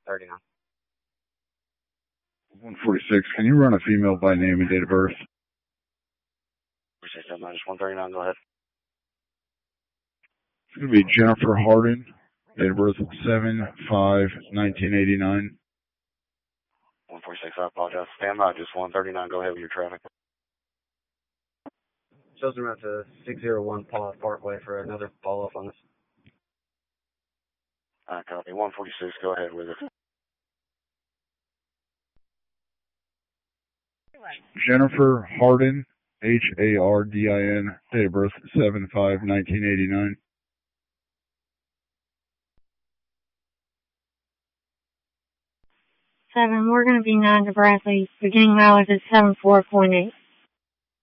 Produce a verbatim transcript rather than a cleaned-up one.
thirty-nine. one forty-six, can you run a female by name and date of birth? Appreciate that, minus one thirty-nine, go ahead. It's going to be Jennifer Harden, date of birth seven five nineteen eighty-nine. one forty-six, I apologize. Stand by, just one thirty-nine, go ahead with your traffic. Shows them out to six oh one Paul Parkway for another follow-up on this. Alright, copy. one forty-six, go ahead with it. Jennifer Harden, H A R D I N, date of birth seven five nineteen eighty-nine. seven, we're going to be nine to Bradley, beginning mileage at seven four point eight.